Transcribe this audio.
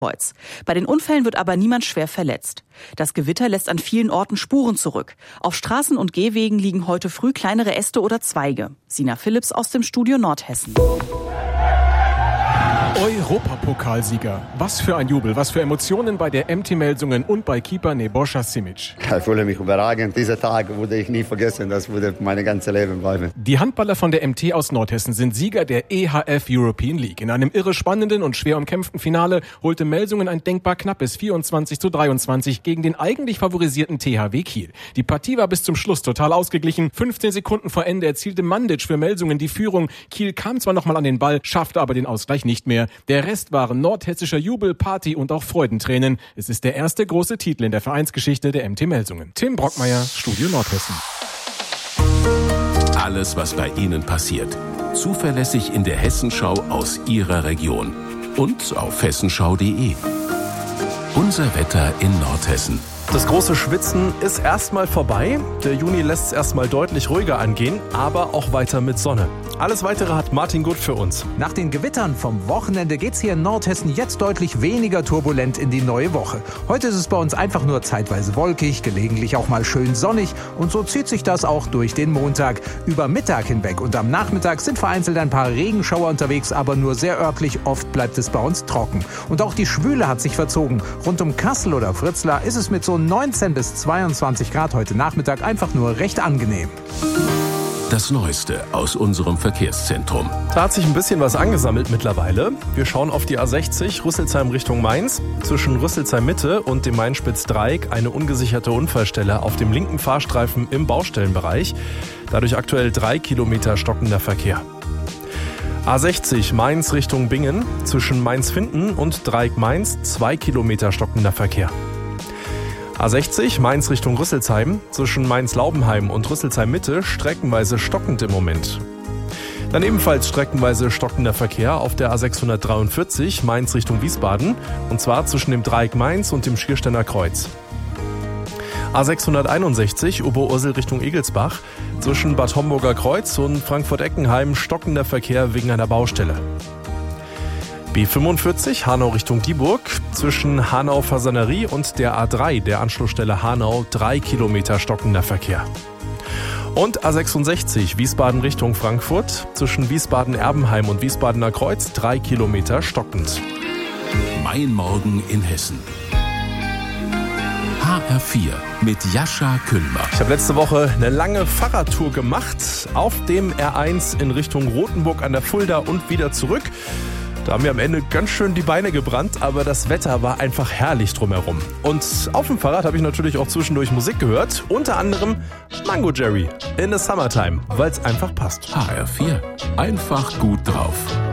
Kreuz. Bei den Unfällen wird aber niemand schwer verletzt. Das Gewitter lässt an vielen Orten Spuren zurück. Auf Straßen und Gehwegen liegen heute früh kleinere Äste oder Zweige. Sina Philipps aus dem Studio Nordhessen. Europapokalsieger. Was für ein Jubel, was für Emotionen bei der MT Melsungen und bei Keeper Nebojša Simić. Ich fühle mich überragend. Dieser Tag würde ich nie vergessen. Das würde mein ganzes Leben bleiben. Die Handballer von der MT aus Nordhessen sind Sieger der EHF European League. In einem irre spannenden und schwer umkämpften Finale holte Melsungen ein denkbar knappes 24:23 gegen den eigentlich favorisierten THW Kiel. Die Partie war bis zum Schluss total ausgeglichen. 15 Sekunden vor Ende erzielte Mandic für Melsungen die Führung. Kiel kam zwar nochmal an den Ball, schaffte aber den Ausgleich nicht mehr. Der Rest waren nordhessischer Jubel, Party und auch Freudentränen. Es ist der erste große Titel in der Vereinsgeschichte der MT Melsungen. Tim Brockmeier, Studio Nordhessen. Alles, was bei Ihnen passiert. Zuverlässig in der Hessenschau aus Ihrer Region. Und auf hessenschau.de. Unser Wetter in Nordhessen. Das große Schwitzen ist erstmal vorbei. Der Juni lässt es erstmal deutlich ruhiger angehen, aber auch weiter mit Sonne. Alles Weitere hat Martin Gutt für uns. Nach den Gewittern vom Wochenende geht's hier in Nordhessen jetzt deutlich weniger turbulent in die neue Woche. Heute ist es bei uns einfach nur zeitweise wolkig, gelegentlich auch mal schön sonnig und so zieht sich das auch durch den Montag. Über Mittag hinweg und am Nachmittag sind vereinzelt ein paar Regenschauer unterwegs, aber nur sehr örtlich. Oft bleibt es bei uns trocken. Und auch die Schwüle hat sich verzogen. Rund um Kassel oder Fritzlar ist es mit so 19 bis 22 Grad heute Nachmittag einfach nur recht angenehm. Das Neueste aus unserem Verkehrszentrum. Da hat sich ein bisschen was angesammelt mittlerweile. Wir schauen auf die A60 Rüsselsheim Richtung Mainz. Zwischen Rüsselsheim Mitte und dem Mainspitz-Dreieck eine ungesicherte Unfallstelle auf dem linken Fahrstreifen im Baustellenbereich. Dadurch aktuell 3 Kilometer stockender Verkehr. A60 Mainz Richtung Bingen. Zwischen Mainz-Finden und Dreieck Mainz 2 Kilometer stockender Verkehr. A60 Mainz Richtung Rüsselsheim, zwischen Mainz-Laubenheim und Rüsselsheim-Mitte streckenweise stockend im Moment. Dann ebenfalls streckenweise stockender Verkehr auf der A643 Mainz Richtung Wiesbaden, und zwar zwischen dem Dreieck Mainz und dem Schiersteiner Kreuz. A661 Oberursel Richtung Egelsbach, zwischen Bad Homburger Kreuz und Frankfurt-Eckenheim stockender Verkehr wegen einer Baustelle. B45 Hanau Richtung Dieburg, zwischen Hanau-Fasanerie und der A3, der Anschlussstelle Hanau, 3 Kilometer stockender Verkehr. Und A66 Wiesbaden Richtung Frankfurt, zwischen Wiesbaden-Erbenheim und Wiesbadener Kreuz, 3 Kilometer stockend. Mein Morgen in Hessen. HR4 mit Jascha Kühlmer. Ich habe letzte Woche eine lange Fahrradtour gemacht auf dem R1 in Richtung Rothenburg an der Fulda und wieder zurück. Da haben wir am Ende ganz schön die Beine gebrannt, aber das Wetter war einfach herrlich drumherum. Und auf dem Fahrrad habe ich natürlich auch zwischendurch Musik gehört, unter anderem Mango Jerry in the Summertime, weil es einfach passt. HR4, einfach gut drauf.